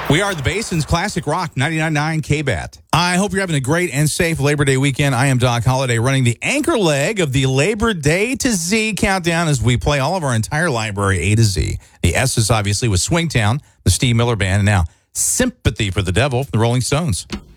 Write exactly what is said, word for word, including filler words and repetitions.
We are the Basin's Classic Rock ninety-nine point nine K B A T. I hope you're having a great and safe Labor Day weekend. I am Doc Holliday running the anchor leg of the Labor Day to Z countdown as we play all of our entire library A to Z. The S is obviously with Swingtown, the Steve Miller Band, and now Sympathy for the Devil from the Rolling Stones.